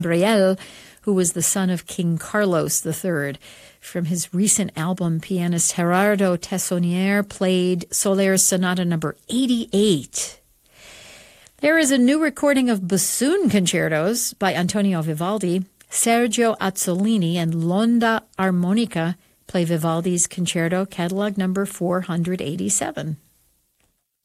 Gabriel, who was the son of King Carlos III. From his recent album, pianist Gerardo Tessonier played Soler's Sonata number 88. There is a new recording of bassoon concertos by Antonio Vivaldi. Sergio Azzolini and L'Onda Armonica play Vivaldi's concerto, catalog number 487.